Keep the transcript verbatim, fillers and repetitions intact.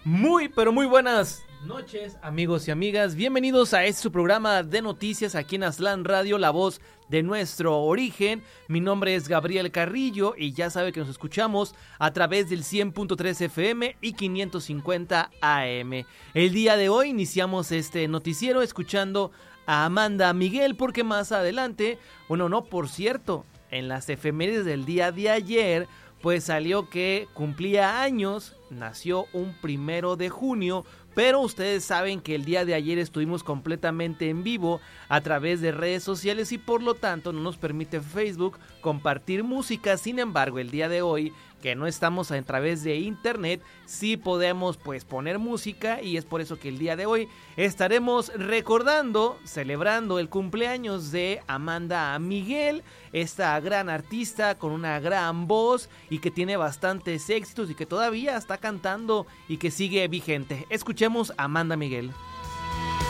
Muy, pero muy buenas noches, amigos y amigas. Bienvenidos a este su programa de noticias aquí en Aztlán Radio, la voz de nuestro origen. Mi nombre es Gabriel Carrillo y ya sabe que nos escuchamos a través del cien punto tres F M y quinientos cincuenta A M. El día de hoy iniciamos este noticiero escuchando a Amanda Miguel, porque más adelante, bueno, no, por cierto, en las efemérides del día de ayer, pues salió que cumplía años, nació un primero de junio, pero ustedes saben que el día de ayer estuvimos completamente en vivo a través de redes sociales y por lo tanto no nos permite Facebook compartir música. Sin embargo, el día de hoy, que no estamos a través de internet, sí podemos pues poner música, y es por eso que el día de hoy estaremos recordando, celebrando el cumpleaños de Amanda Miguel, esta gran artista con una gran voz y que tiene bastantes éxitos y que todavía está cantando y que sigue vigente. Escuchemos a Amanda Miguel.